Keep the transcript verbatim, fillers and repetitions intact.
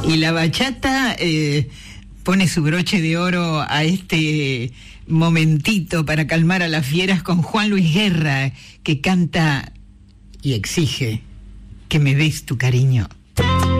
Y la bachata eh, pone su broche de oro a este momentito para calmar a las fieras con Juan Luis Guerra, que canta y exige que me des tu cariño.